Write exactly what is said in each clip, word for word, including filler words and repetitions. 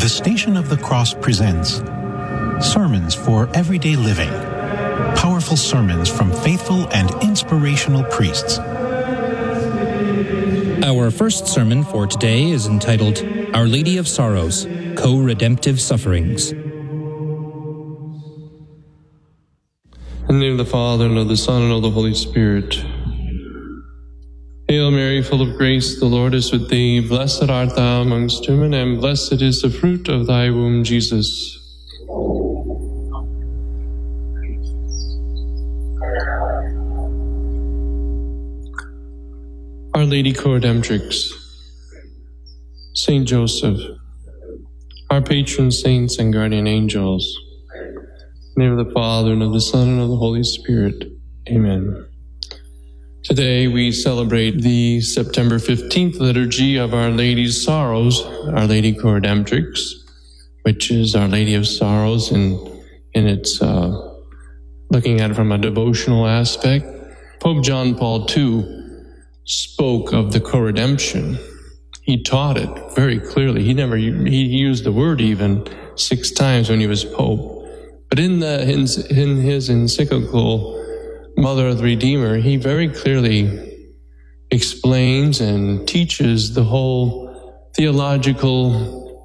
the Station of the Cross presents Sermons for Everyday Living. Powerful sermons from faithful and inspirational priests. Our first sermon for today is entitled Our Lady of Sorrows, Co-Redemptive Sufferings. In the name of the Father, and of the Son, and of the Holy Spirit. Hail Mary, full of grace, the Lord is with thee. Blessed art thou amongst women, and blessed is the fruit of thy womb, Jesus. Our Lady Co-Redemptrix, Saint Joseph, our patron saints and guardian angels. In the name of the Father, and of the Son, and of the Holy Spirit. Amen. Today we celebrate the September fifteenth liturgy of Our Lady's Sorrows, Our Lady Co-Redemptrix, which is Our Lady of Sorrows in, in its, uh, looking at it from a devotional aspect. Pope John Paul the Second spoke of the co-redemption. He taught it very clearly. He never, he used the word even six times when he was Pope. But in the, in, in his encyclical Mother of the Redeemer, he very clearly explains and teaches the whole theological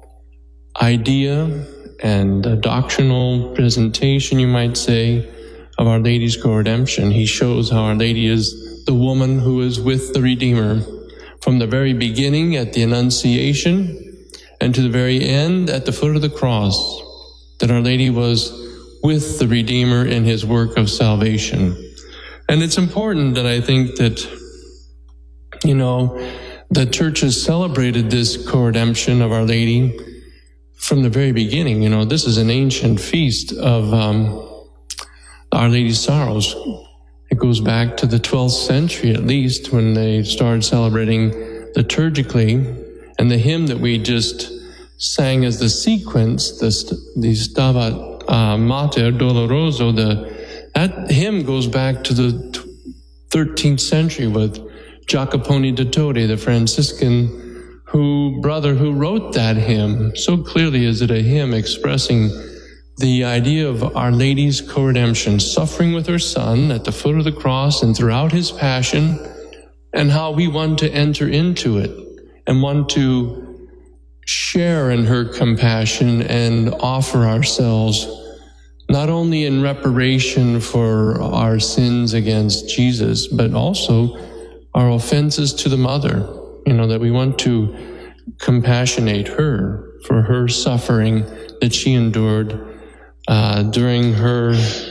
idea and a doctrinal presentation, you might say, of Our Lady's co-redemption. He shows how Our Lady is the woman who is with the Redeemer from the very beginning at the Annunciation and to the very end at the foot of the cross, that Our Lady was with the Redeemer in his work of salvation. And it's important that I think that, you know, the Church has celebrated this co-redemption of Our Lady from the very beginning. You know, this is an ancient feast of um, Our Lady's Sorrows. It goes back to the twelfth century at least, when they started celebrating liturgically. And the hymn that we just sang as the sequence, the, the Stabat uh, Mater Doloroso, the that hymn goes back to the thirteenth century with Jacopone da Todi, the Franciscan who brother who wrote that hymn. So clearly is it a hymn expressing the idea of Our Lady's co-redemption, suffering with her Son at the foot of the cross and throughout his passion, and how we want to enter into it and want to share in her compassion and offer ourselves not only in reparation for our sins against Jesus, but also our offenses to the Mother, you know, that we want to compassionate her for her suffering that she endured uh, during her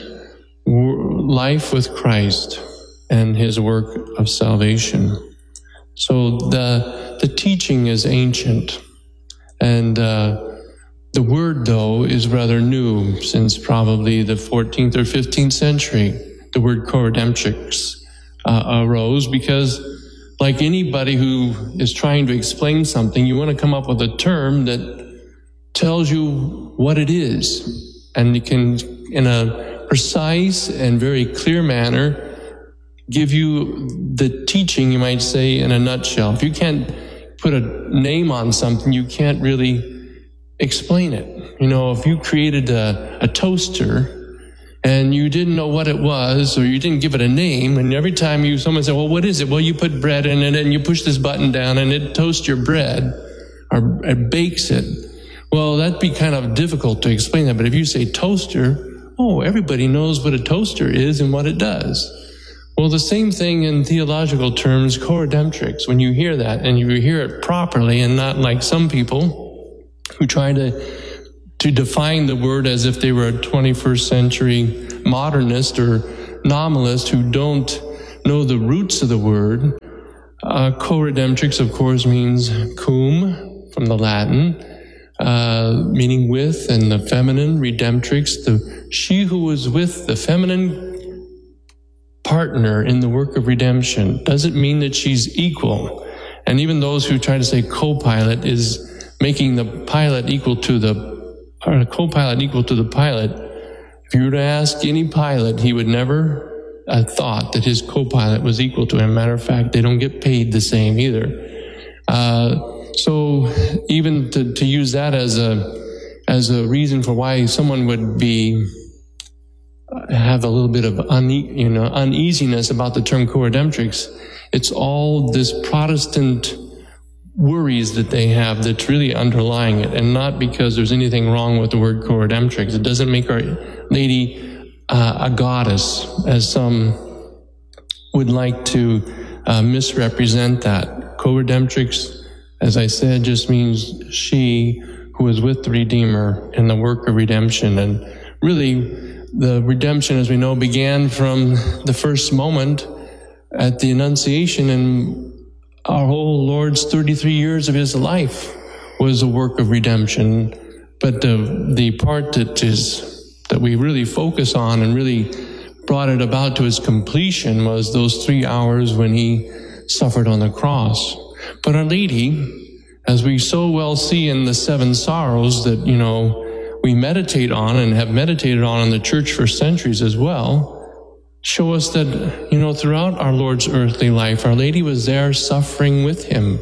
life with Christ and his work of salvation. So the, the teaching is ancient, and uh, the word, though, is rather new, since probably the fourteenth or fifteenth century. The word co-redemptrix uh, arose because, like anybody who is trying to explain something, you want to come up with a term that tells you what it is, and you can, in a precise and very clear manner, give you the teaching, you might say, in a nutshell. If you can't put a name on something, you can't really explain it. You know, if you created a, a toaster and you didn't know what it was, or you didn't give it a name, and every time you someone said, well, what is it? Well, you put bread in it and you push this button down and it toasts your bread, or it bakes it. Well, that'd be kind of difficult to explain that. But if you say toaster, oh, everybody knows what a toaster is and what it does. Well, the same thing in theological terms, co-redemptrix. When you hear that and you hear it properly and not like some people who try to to define the word as if they were a twenty-first century modernist or nominalist who don't know the roots of the word. Uh, co-redemptrix, of course, means cum, from the Latin, uh, meaning with, and the feminine, redemptrix, the she who was with the feminine partner in the work of redemption. Doesn't mean that she's equal. And even those who try to say co-pilot is making the pilot equal to the, or a co-pilot equal to the pilot. If you were to ask any pilot, he would never have thought that his co-pilot was equal to him. Matter of fact, they don't get paid the same either. Uh, so even to, to use that as a as a reason for why someone would be have a little bit of une, you know uneasiness about the term co-redemptrix. It's all this Protestant worries that they have that's really underlying it, and not because there's anything wrong with the word co-redemptrix. It doesn't make Our Lady uh, a goddess, as some would like to uh, misrepresent that. Co-redemptrix, as I said, just means she who is with the Redeemer in the work of redemption. And really, the redemption, as we know, began from the first moment at the Annunciation, and our whole Lord's thirty-three years of his life was a work of redemption. But the the part that is that we really focus on and really brought it about to its completion was those three hours when he suffered on the cross. But Our Lady, as we so well see in the seven sorrows that, you know, we meditate on and have meditated on in the church for centuries as well, show us that, you know, throughout our Lord's earthly life, Our Lady was there suffering with him.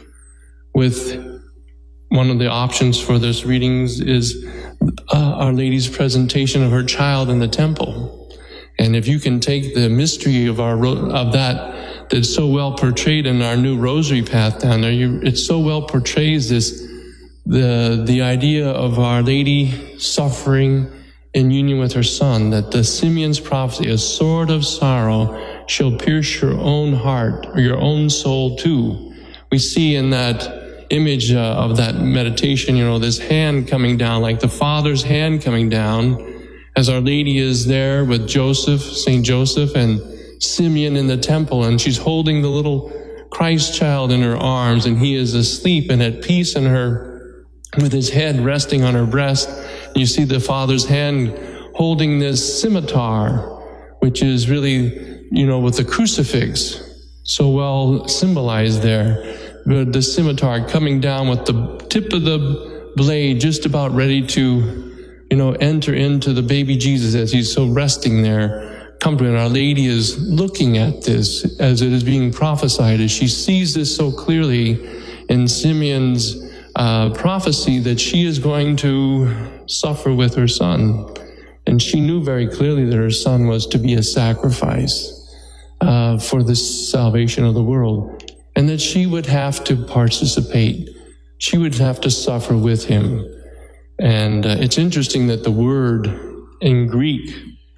With one of the options for this readings is uh, Our Lady's presentation of her child in the temple. And if you can take the mystery of our of that that's so well portrayed in our new rosary path down there, you, it so well portrays this the the idea of Our Lady suffering in union with her Son, that the Simeon's prophecy, a sword of sorrow shall pierce your own heart, or your own soul too. We see in that image uh, of that meditation, you know, this hand coming down, like the Father's hand coming down, as Our Lady is there with Joseph, Saint Joseph, and Simeon in the temple, and she's holding the little Christ child in her arms, and he is asleep and at peace in her, with his head resting on her breast. You see the Father's hand holding this scimitar, which is really, you know, with the crucifix so well symbolized there. But the scimitar coming down with the tip of the blade just about ready to, you know, enter into the baby Jesus as he's so resting there, comforting. Our Lady is looking at this as it is being prophesied, as she sees this so clearly in Simeon's Uh, prophecy that she is going to suffer with her Son. And she knew very clearly that her Son was to be a sacrifice uh, for the salvation of the world, and that she would have to participate. She would have to suffer with him. And uh, it's interesting that the word in Greek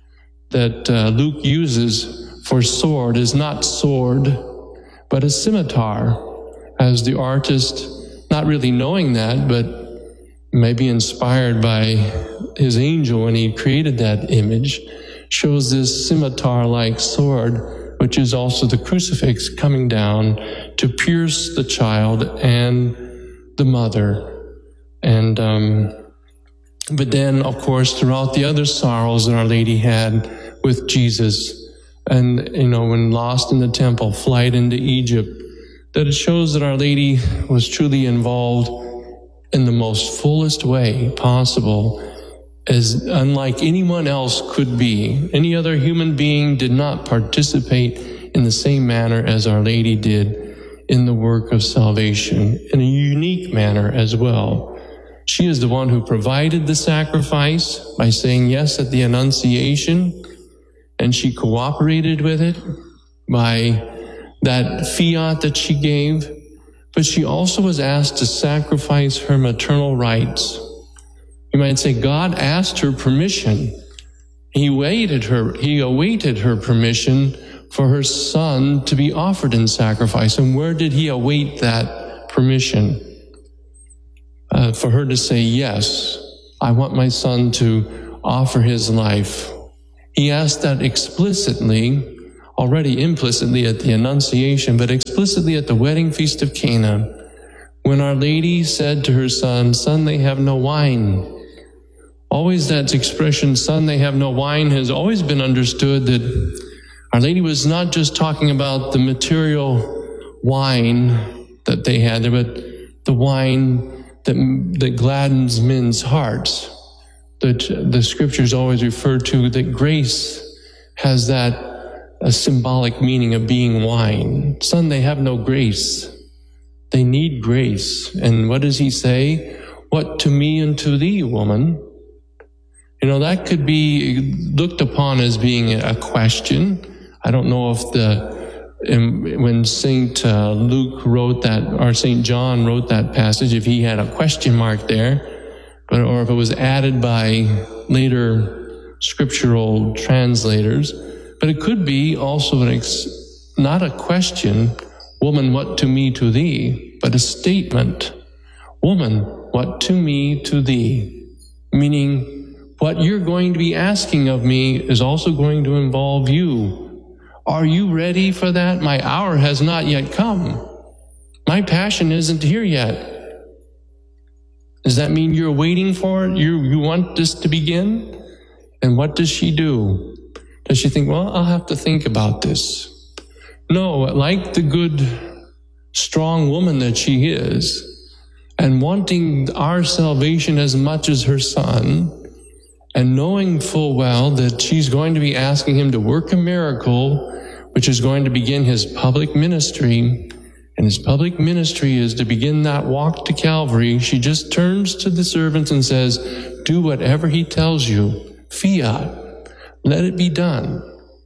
that uh, Luke uses for sword is not sword, but a scimitar, as the artist, not really knowing that, but maybe inspired by his angel when he created that image, shows this scimitar-like sword, which is also the crucifix coming down to pierce the child and the mother. And um, but then, of course, throughout the other sorrows that Our Lady had with Jesus, and, you know, when lost in the temple, flight into Egypt, that it shows that Our Lady was truly involved in the most fullest way possible, as unlike anyone else could be. Any other human being did not participate in the same manner as Our Lady did in the work of salvation, in a unique manner as well. She is the one who provided the sacrifice by saying yes at the Annunciation, and she cooperated with it by that fiat that she gave, but she also was asked to sacrifice her maternal rights. You might say God asked her permission. He waited her, he awaited her permission for her Son to be offered in sacrifice. And where did he await that permission? Uh, for her to say, yes, I want my Son to offer his life. He asked that explicitly, already implicitly at the Annunciation, but explicitly at the wedding feast of Cana, when Our Lady said to her Son, Son, they have no wine. Always that expression, Son, they have no wine, has always been understood that Our Lady was not just talking about the material wine that they had there, but the wine that, that gladdens men's hearts. That the scriptures always refer to, that grace has that a symbolic meaning of being wine. Son, they have no grace. They need grace. And what does he say? what to me and to thee, woman? You know, that could be looked upon as being a question. I don't know if the, when Saint uh, Luke wrote that, or Saint John wrote that passage, if he had a question mark there, but, or if it was added by later scriptural translators. But it could be also an ex, not a question, woman, what to me, to thee, but a statement. Woman, what to me, to thee? Meaning, what you're going to be asking of me is also going to involve you. Are you ready for that? My hour has not yet come. My passion isn't here yet. Does that mean you're waiting for it? You, you want this to begin? And what does she do? Does she think, well, I'll have to think about this? No, like the good, strong woman that she is, and wanting our salvation as much as her son, and knowing full well that she's going to be asking him to work a miracle, which is going to begin his public ministry, and his public ministry is to begin that walk to Calvary, she just turns to the servants and says, do whatever he tells you. Fiat, let it be done,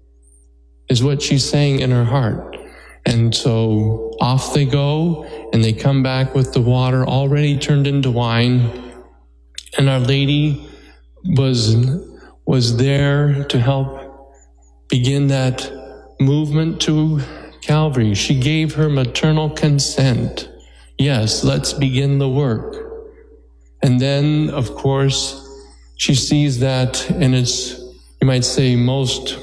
is what she's saying in her heart. And so off they go, and they come back with the water already turned into wine. And Our Lady was, was there to help begin that movement to Calvary. She gave her maternal consent. Yes, let's begin the work. And then, of course, she sees that in its, you might say, most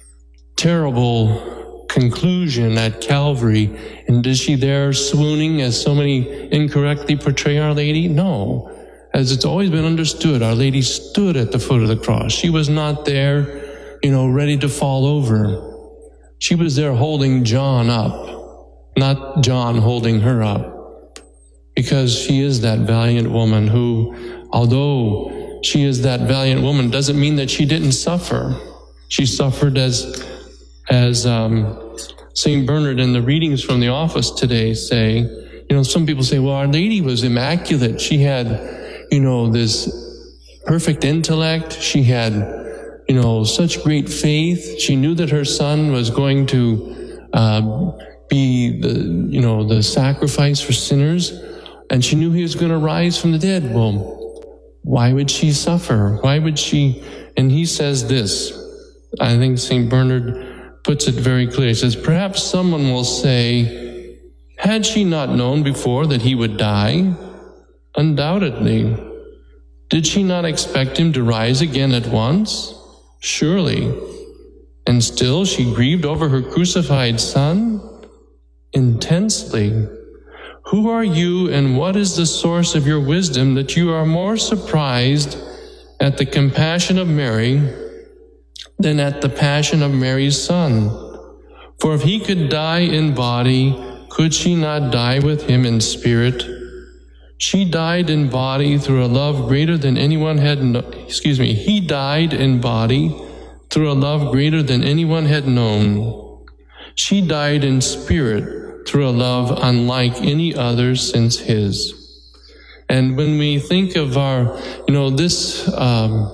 terrible conclusion at Calvary. And is she there swooning, as so many incorrectly portray Our Lady? No. As it's always been understood, Our Lady stood at the foot of the cross. She was not there, you know, ready to fall over. She was there holding John up, not John holding her up, because she is that valiant woman who, although she is that valiant woman, doesn't mean that she didn't suffer. She suffered as, as um, Saint Bernard in the readings from the office today say. You know, some people say, well, Our Lady was immaculate. She had, you know, this perfect intellect. She had, you know, such great faith. She knew that her son was going to uh, be the, you know, the sacrifice for sinners, and she knew he was going to rise from the dead. Well, why would she suffer? Why would she? And he says this. I think Saint Bernard puts it very clear. He says, perhaps someone will say, had she not known before that he would die? Undoubtedly. Did she not expect him to rise again at once? Surely. And still she grieved over her crucified son? Intensely. Who are you, and what is the source of your wisdom that you are more surprised at the compassion of Mary than at the passion of Mary's son? For if he could die in body, could she not die with him in spirit? She died in body through a love greater than anyone had known. Excuse me, he died in body through a love greater than anyone had known. She died in spirit through a love unlike any other since his. And when we think of our, you know, this, um,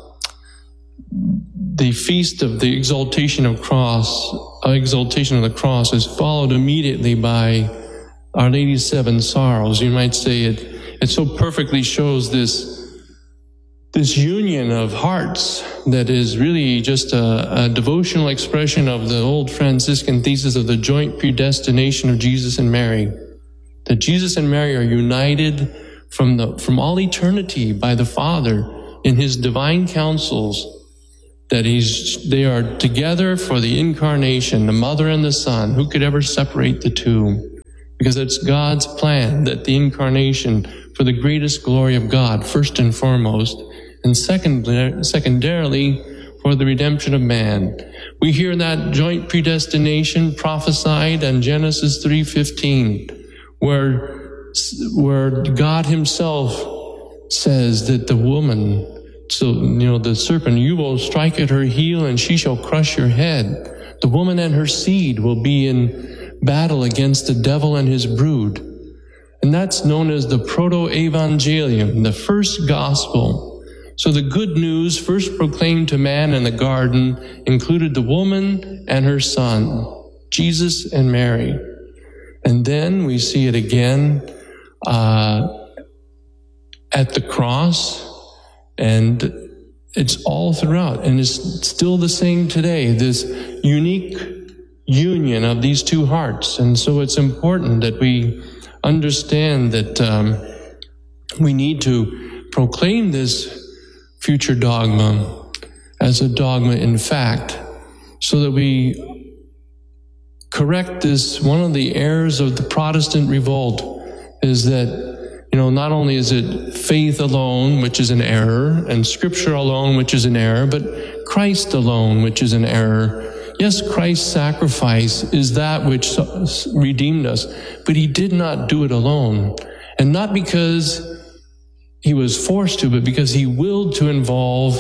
the feast of the exaltation of cross, uh, exaltation of the cross is followed immediately by Our Lady's Seven Sorrows. You might say it, it so perfectly shows this, this union of hearts that is really just a, a devotional expression of the old Franciscan thesis of the joint predestination of Jesus and Mary. That Jesus and Mary are united from the, from all eternity by the Father in his divine counsels, that he's, they are together for the incarnation, the mother and the son. Who could ever separate the two? Because it's God's plan that the incarnation, for the greatest glory of God, first and foremost, and second, secondarily, for the redemption of man. We hear that joint predestination prophesied in Genesis three fifteen, where, where God himself says that the woman, so, you know, the serpent, you will strike at her heel and she shall crush your head. The woman and her seed will be in battle against the devil and his brood. And that's known as the Proto-Evangelium, the first gospel. So the good news first proclaimed to man in the garden included the woman and her son, Jesus and Mary. And then we see it again uh, at the cross, and it's all throughout, and it's still the same today, this unique union of these two hearts. And so it's important that we understand that um, we need to proclaim this future dogma as a dogma in fact, so that we correct this. One of the errors of the Protestant revolt is that, you know, not only is it faith alone, which is an error, and Scripture alone, which is an error, but Christ alone, which is an error. Yes, Christ's sacrifice is that which redeemed us, but he did not do it alone. And not because he was forced to, but because he willed to involve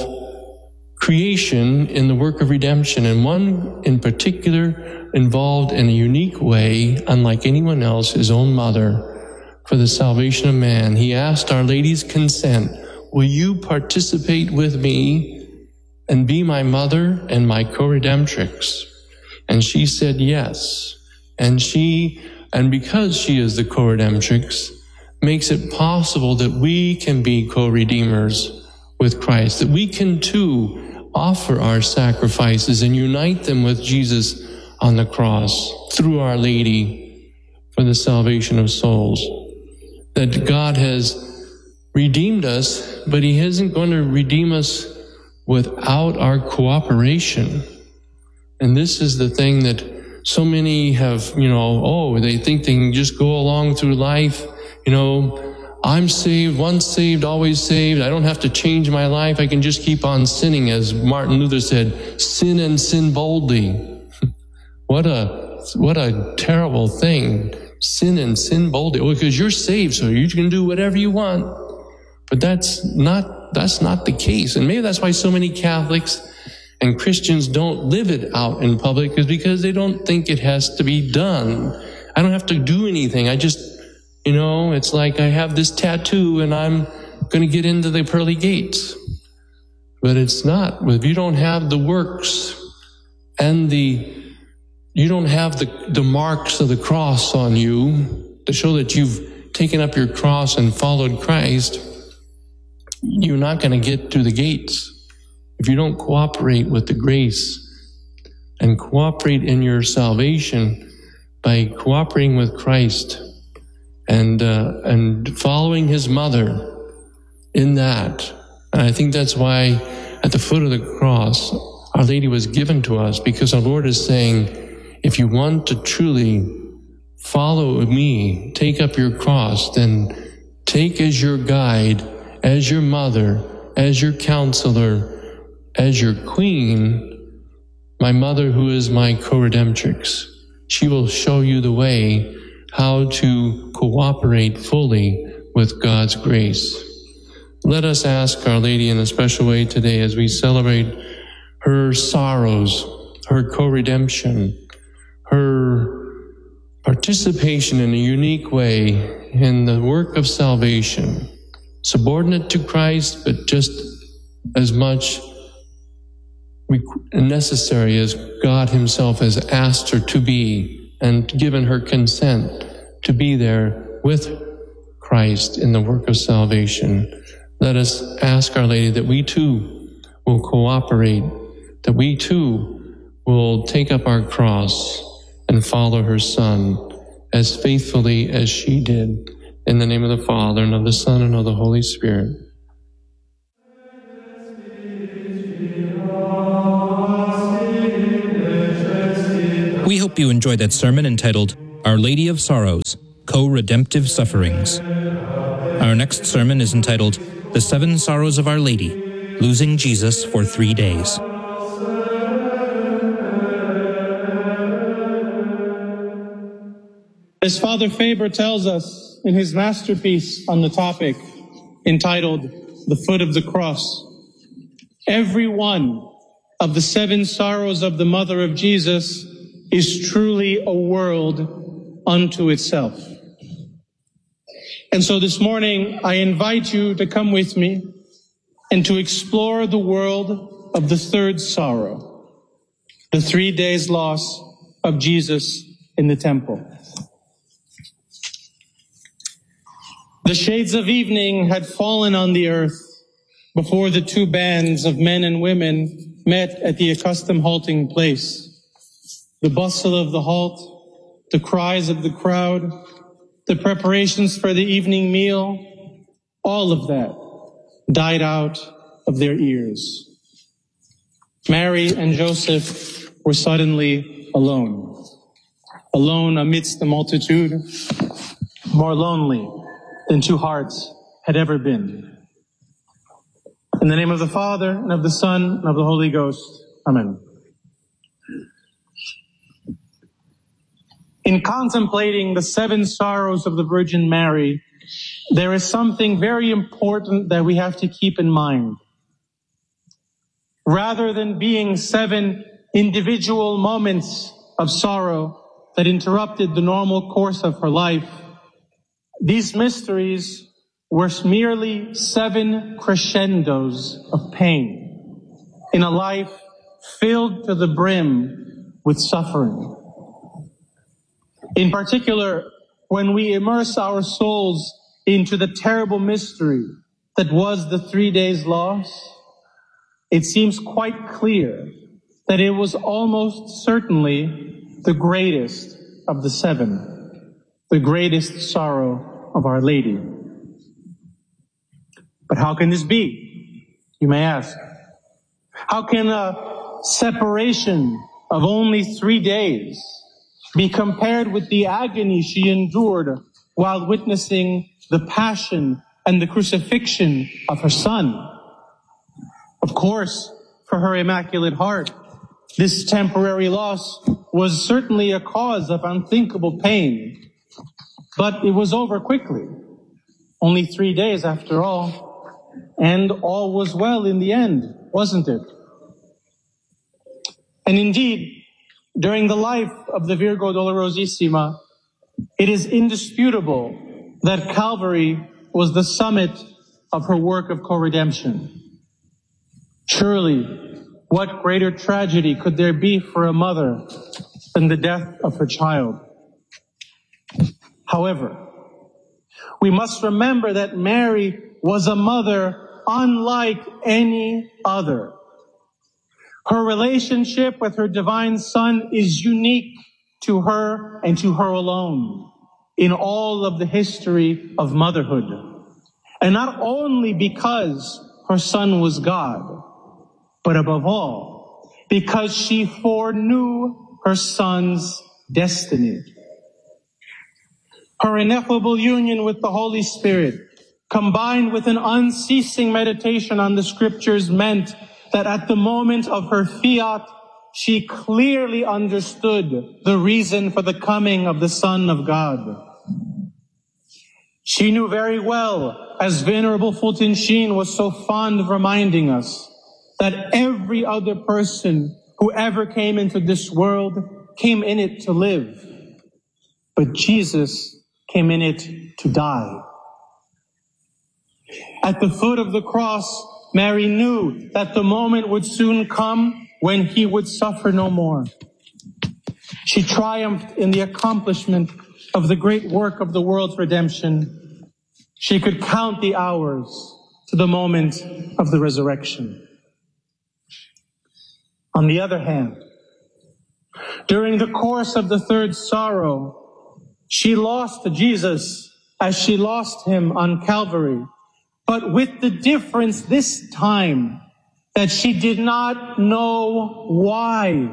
creation in the work of redemption. And one in particular involved in a unique way, unlike anyone else, his own mother, for the salvation of man. He asked Our Lady's consent. Will you participate with me and be my mother and my co-redemptrix? And she said yes. And she, and because she is the co-redemptrix, makes it possible that we can be co-redeemers with Christ, that we can too offer our sacrifices and unite them with Jesus on the cross through Our Lady for the salvation of souls. That God has redeemed us, but he isn't going to redeem us without our cooperation. And this is the thing that so many have, you know, oh, they think they can just go along through life. You know, I'm saved, once saved, always saved. I don't have to change my life. I can just keep on sinning. As Martin Luther said, sin and sin boldly. What a, what a terrible thing. Sin and sin boldly. Well, because you're saved, so you can do whatever you want. But that's not, that's not the case. And maybe that's why so many Catholics and Christians don't live it out in public, is because they don't think it has to be done. I don't have to do anything. I just, you know, it's like I have this tattoo and I'm going to get into the pearly gates. But it's not. If you don't have the works and the, you don't have the, the marks of the cross on you to show that you've taken up your cross and followed Christ, you're not going to get through the gates. If you don't cooperate with the grace and cooperate in your salvation by cooperating with Christ and uh, and following his mother in that. And I think that's why at the foot of the cross, Our Lady was given to us, because our Lord is saying, if you want to truly follow me, take up your cross, then take as your guide, as your mother, as your counselor, as your queen, my mother who is my co-redemptrix. She will show you the way how to cooperate fully with God's grace. Let us ask Our Lady in a special way today as we celebrate her sorrows, her co-redemption, her participation in a unique way in the work of salvation, subordinate to Christ, but just as much necessary as God himself has asked her to be and given her consent to be there with Christ in the work of salvation. Let us ask Our Lady that we too will cooperate, that we too will take up our cross and follow her Son as faithfully as she did. In the name of the Father, and of the Son, and of the Holy Spirit. We hope you enjoyed that sermon entitled, Our Lady of Sorrows, Co-Redemptive Sufferings. Our next sermon is entitled, The Seven Sorrows of Our Lady, Losing Jesus for Three Days. As Father Faber tells us in his masterpiece on the topic, entitled The Foot of the Cross, every one of the seven sorrows of the Mother of Jesus is truly a world unto itself. And so this morning, I invite you to come with me and to explore the world of the third sorrow, the three days loss of Jesus in the temple. The shades of evening had fallen on the earth before the two bands of men and women met at the accustomed halting place. The bustle of the halt, the cries of the crowd, the preparations for the evening meal, all of that died out of their ears. Mary and Joseph were suddenly alone, alone amidst the multitude, more lonely than two hearts had ever been. In the name of the Father, and of the Son, and of the Holy Ghost. Amen. In contemplating the seven sorrows of the Virgin Mary, there is something very important that we have to keep in mind. Rather than being seven individual moments of sorrow that interrupted the normal course of her life, these mysteries were merely seven crescendos of pain in a life filled to the brim with suffering. In particular, when we immerse our souls into the terrible mystery that was the three days loss, it seems quite clear that it was almost certainly the greatest of the seven, the greatest sorrow of Our Lady. But how can this be, you may ask? How can a separation of only three days be compared with the agony she endured while witnessing the passion and the crucifixion of her Son? Of course, for her Immaculate Heart, this temporary loss was certainly a cause of unthinkable pain, but it was over quickly. Only three days after all, and all was well in the end, wasn't it? And indeed, during the life of the Virgo Dolorosissima, it is indisputable that Calvary was the summit of her work of co-redemption. Surely, what greater tragedy could there be for a mother than the death of her child? However, we must remember that Mary was a mother unlike any other. Her relationship with her divine Son is unique to her and to her alone in all of the history of motherhood. And not only because her Son was God, but above all, because she foreknew her Son's destiny. Her ineffable union with the Holy Spirit, combined with an unceasing meditation on the Scriptures, meant that at the moment of her fiat, she clearly understood the reason for the coming of the Son of God. She knew very well, as Venerable Fulton Sheen was so fond of reminding us, that every other person who ever came into this world came in it to live. But Jesus came in it to die. At the foot of the cross, Mary knew that the moment would soon come when he would suffer no more. She triumphed in the accomplishment of the great work of the world's redemption. She could count the hours to the moment of the resurrection. On the other hand, during the course of the third sorrow, she lost Jesus as she lost him on Calvary, but with the difference this time that she did not know why.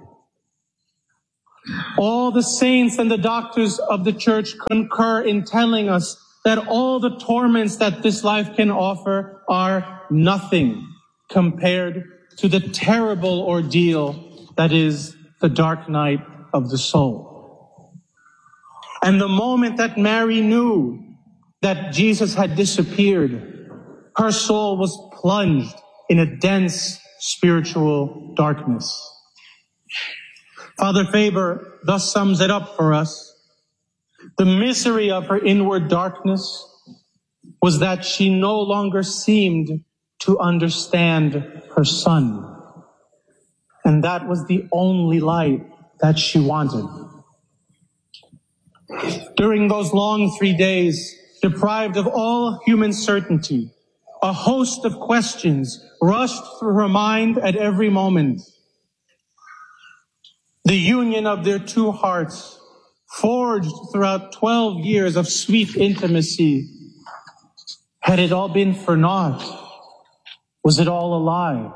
All the saints and the doctors of the church concur in telling us that all the torments that this life can offer are nothing compared to the terrible ordeal that is the dark night of the soul. And the moment that Mary knew that Jesus had disappeared, her soul was plunged in a dense spiritual darkness. Father Faber thus sums it up for us. The misery of her inward darkness was that she no longer seemed to understand her son. And that was the only light that she wanted. During those long three days, deprived of all human certainty, a host of questions rushed through her mind at every moment. The union of their two hearts, forged throughout twelve years of sweet intimacy, had it all been for naught? Was it all a lie?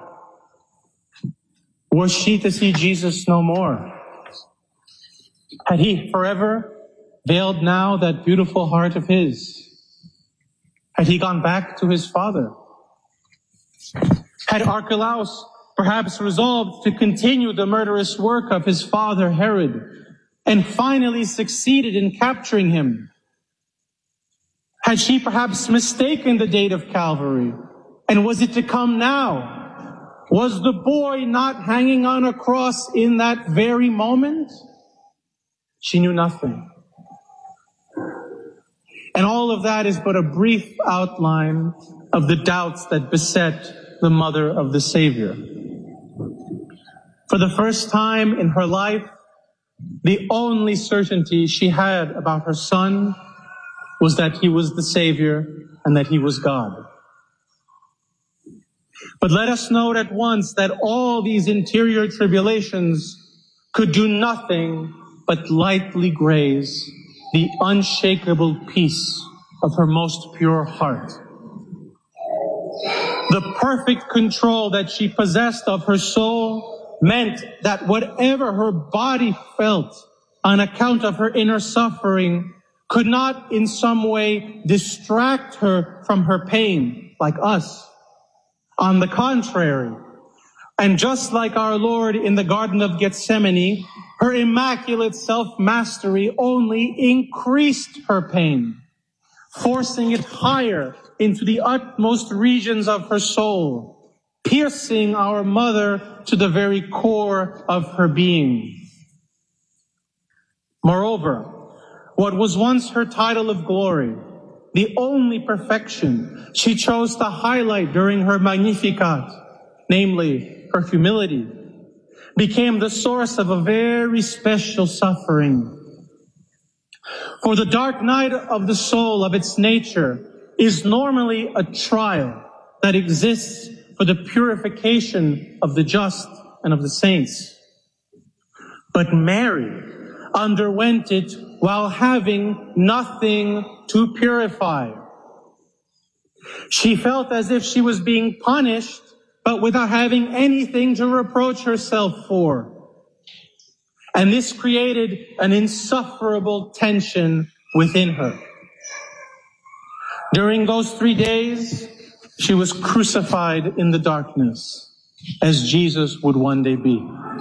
Was she to see Jesus no more? Had he forever veiled now that beautiful heart of his? Had he gone back to his father? Had Archelaus perhaps resolved to continue the murderous work of his father Herod and finally succeeded in capturing him? Had she perhaps mistaken the date of Calvary? And was it to come now? Was the boy not hanging on a cross in that very moment? She knew nothing. And all of that is but a brief outline of the doubts that beset the mother of the Savior. For the first time in her life, the only certainty she had about her son was that he was the Savior and that he was God. But let us note at once that all these interior tribulations could do nothing but lightly graze the unshakable peace of her most pure heart. The perfect control that she possessed of her soul meant that whatever her body felt on account of her inner suffering could not in some way distract her from her pain, like us. On the contrary, and just like our Lord in the Garden of Gethsemane, her immaculate self-mastery only increased her pain, forcing it higher into the utmost regions of her soul, piercing our mother to the very core of her being. Moreover, what was once her title of glory, the only perfection she chose to highlight during her Magnificat, namely her humility, became the source of a very special suffering. For the dark night of the soul of its nature is normally a trial that exists for the purification of the just and of the saints. But Mary underwent it while having nothing to purify. She felt as if she was being punished, but without having anything to reproach herself for. And this created an insufferable tension within her. During those three days, she was crucified in the darkness, as Jesus would one day be.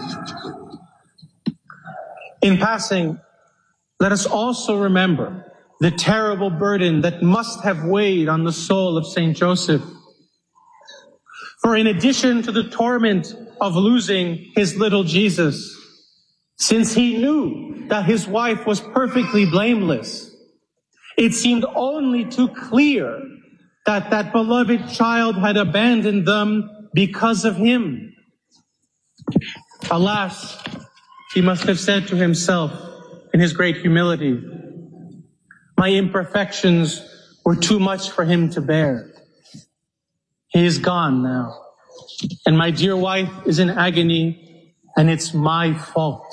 In passing, let us also remember the terrible burden that must have weighed on the soul of Saint Joseph. For in addition to the torment of losing his little Jesus, since he knew that his wife was perfectly blameless, it seemed only too clear that that beloved child had abandoned them because of him. Alas, he must have said to himself in his great humility, my imperfections were too much for him to bear. He is gone now, and my dear wife is in agony, and it's my fault.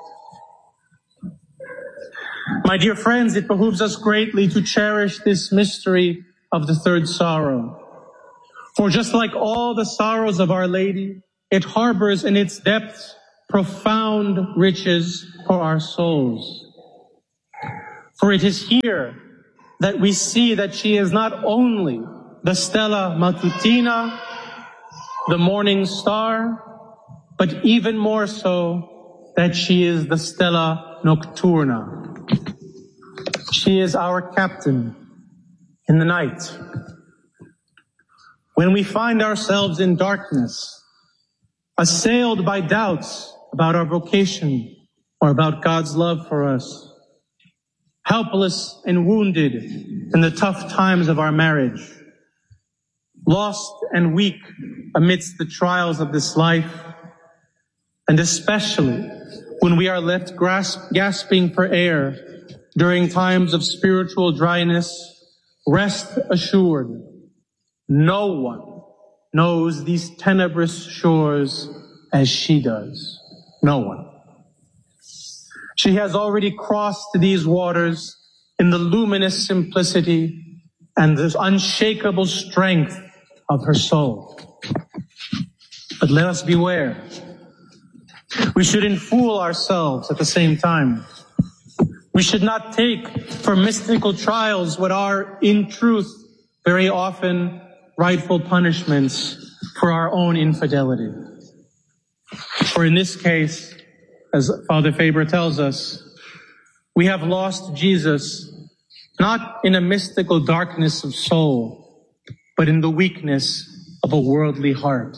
My dear friends, it behooves us greatly to cherish this mystery of the third sorrow. For just like all the sorrows of Our Lady, it harbors in its depths profound riches for our souls. For it is here that we see that she is not only the Stella Matutina, the morning star, but even more so that she is the Stella Nocturna. She is our captain in the night. When we find ourselves in darkness, assailed by doubts about our vocation or about God's love for us, helpless and wounded in the tough times of our marriage, lost and weak amidst the trials of this life, and especially when we are left grasp, gasping for air during times of spiritual dryness, rest assured, no one knows these tenebrous shores as she does. No one. She has already crossed these waters in the luminous simplicity and the unshakable strength of her soul. But let us beware. We shouldn't fool ourselves at the same time. We should not take for mystical trials what are, in truth, very often rightful punishments for our own infidelity. For in this case, as Father Faber tells us, we have lost Jesus not in a mystical darkness of soul, but in the weakness of a worldly heart.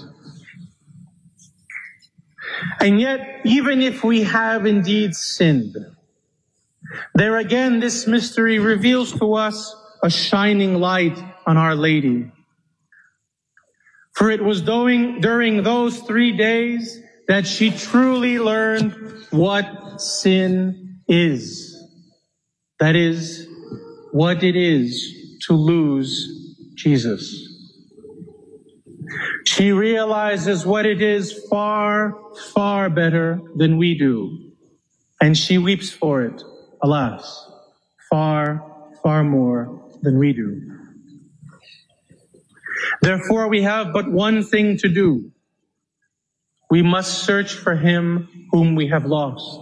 And yet, even if we have indeed sinned, there again this mystery reveals to us a shining light on Our Lady. For it was during, during those three days that she truly learned what sin is. That is, what it is to lose Jesus. She realizes what it is far, far better than we do. And she weeps for it, alas, far, far more than we do. Therefore, we have but one thing to do. We must search for him whom we have lost.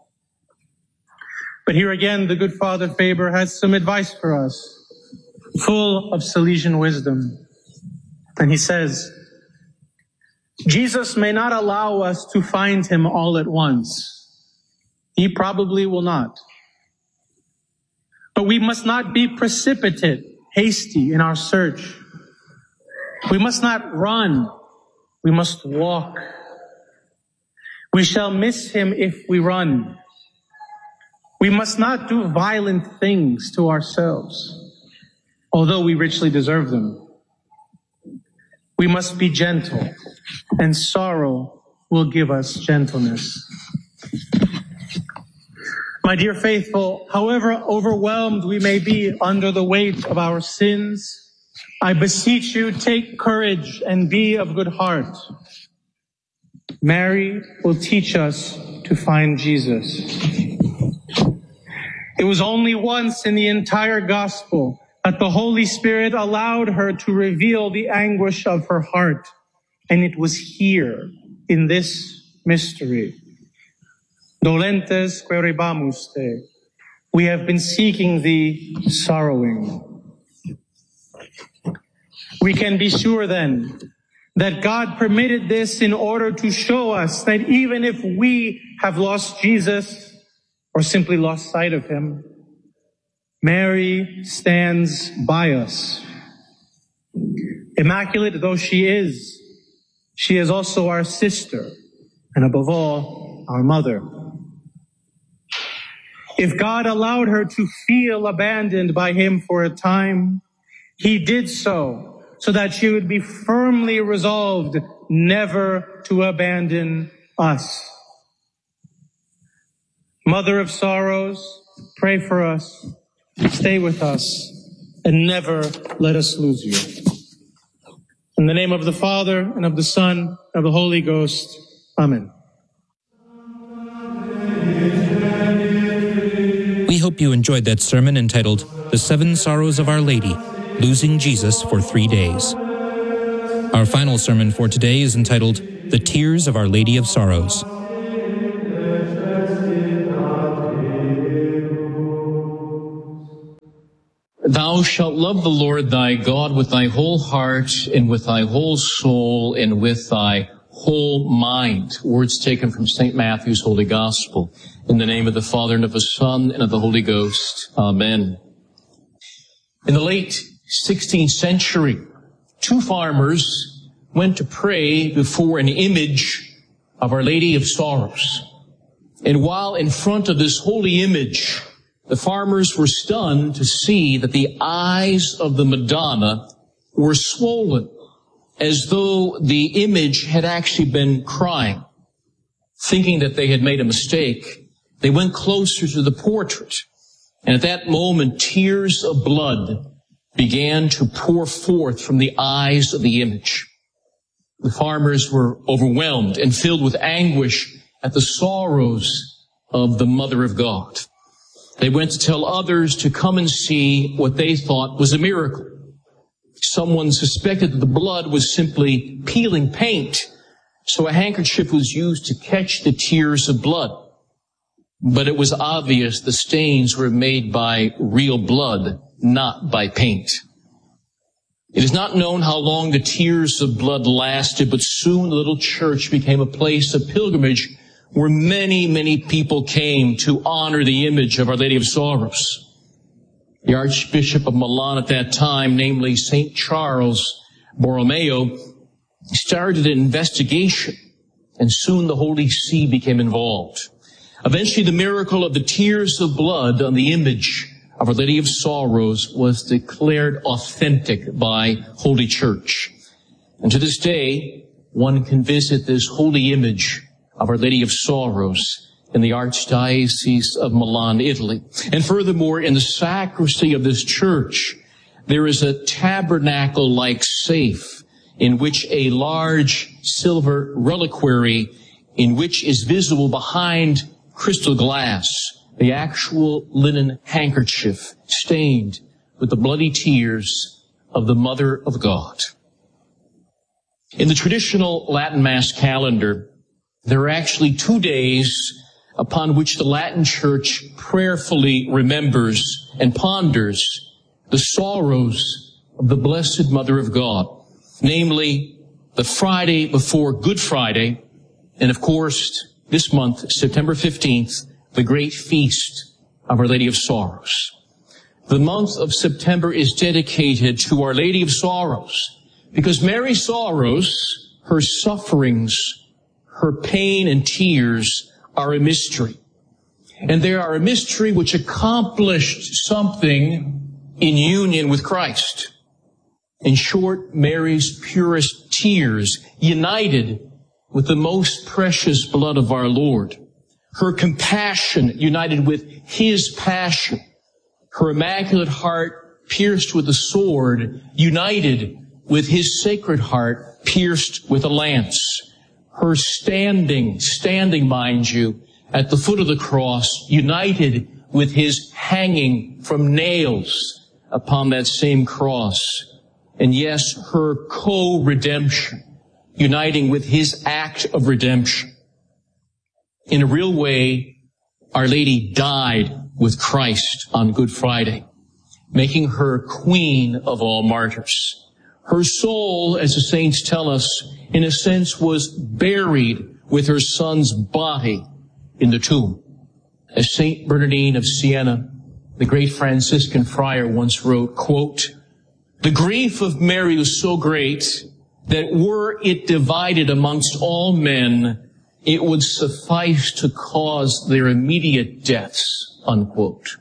But here again, the good Father Faber has some advice for us, full of Salesian wisdom. And he says, Jesus may not allow us to find him all at once. He probably will not. But we must not be precipitate, hasty in our search. We must not run. We must walk. We shall miss him if we run. We must not do violent things to ourselves, although we richly deserve them. We must be gentle, and sorrow will give us gentleness. My dear faithful, however overwhelmed we may be under the weight of our sins, I beseech you, take courage and be of good heart. Mary will teach us to find Jesus. It was only once in the entire gospel that the Holy Spirit allowed her to reveal the anguish of her heart. And it was here, in this mystery. Dolentes querebamus te. We have been seeking thee, sorrowing. We can be sure then that God permitted this in order to show us that even if we have lost Jesus or simply lost sight of him, Mary stands by us. Immaculate though she is, she is also our sister, and above all, our mother. If God allowed her to feel abandoned by him for a time, he did so so that she would be firmly resolved never to abandon us. Mother of sorrows, pray for us, stay with us, and never let us lose you. In the name of the Father, and of the Son, and of the Holy Ghost. Amen. We hope you enjoyed that sermon entitled The Seven Sorrows of Our Lady, Losing Jesus for Three Days. Our final sermon for today is entitled The Tears of Our Lady of Sorrows. Thou shalt love the Lord thy God with thy whole heart and with thy whole soul and with thy whole mind. Words taken from Saint Matthew's Holy Gospel. In the name of the Father and of the Son and of the Holy Ghost. Amen. In the late sixteenth century, two farmers went to pray before an image of Our Lady of Sorrows. And while in front of this holy image, the farmers were stunned to see that the eyes of the Madonna were swollen, as though the image had actually been crying. Thinking that they had made a mistake, they went closer to the portrait, and at that moment, tears of blood began to pour forth from the eyes of the image. The farmers were overwhelmed and filled with anguish at the sorrows of the Mother of God. They went to tell others to come and see what they thought was a miracle. Someone suspected that the blood was simply peeling paint, so a handkerchief was used to catch the tears of blood. But it was obvious the stains were made by real blood, not by paint. It is not known how long the tears of blood lasted, but soon the little church became a place of pilgrimage where many, many people came to honor the image of Our Lady of Sorrows. The Archbishop of Milan at that time, namely Saint Charles Borromeo, started an investigation, and soon the Holy See became involved. Eventually, the miracle of the tears of blood on the image of Our Lady of Sorrows was declared authentic by Holy Church. And to this day, one can visit this holy image of Our Lady of Sorrows in the Archdiocese of Milan, Italy. And furthermore, in the sacristy of this church, there is a tabernacle-like safe in which a large silver reliquary in which is visible behind crystal glass the actual linen handkerchief stained with the bloody tears of the Mother of God. In the traditional Latin Mass calendar, there are actually two days upon which the Latin Church prayerfully remembers and ponders the sorrows of the Blessed Mother of God, namely the Friday before Good Friday, and of course, this month, September fifteenth, the great feast of Our Lady of Sorrows. The month of September is dedicated to Our Lady of Sorrows because Mary's sorrows, her sufferings, her pain and tears are a mystery. And they are a mystery which accomplished something in union with Christ. In short, Mary's purest tears united with the most precious blood of our Lord. Her compassion united with His passion. Her immaculate heart pierced with a sword united with His sacred heart pierced with a lance. Her standing, standing, mind you, at the foot of the cross, united with His hanging from nails upon that same cross. And yes, her co-redemption, uniting with His act of redemption. In a real way, Our Lady died with Christ on Good Friday, making her queen of all martyrs. Her soul, as the saints tell us, in a sense was buried with her son's body in the tomb. As Saint Bernardine of Siena, the great Franciscan friar, once wrote, quote, "The grief of Mary was so great that were it divided amongst all men, it would suffice to cause their immediate deaths," unquote.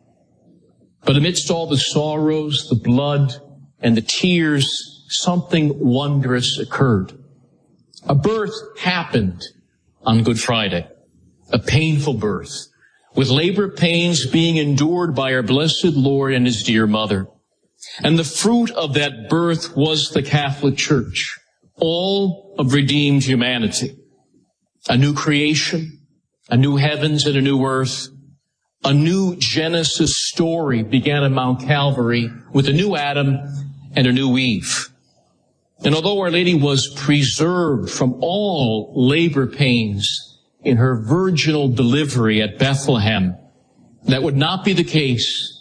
But amidst all the sorrows, the blood, and the tears, something wondrous occurred. A birth happened on Good Friday, a painful birth, with labor pains being endured by our blessed Lord and His dear mother. And the fruit of that birth was the Catholic Church, all of redeemed humanity. A new creation, a new heavens and a new earth. A new Genesis story began on Mount Calvary with a new Adam and a new Eve. And although Our Lady was preserved from all labor pains in her virginal delivery at Bethlehem, that would not be the case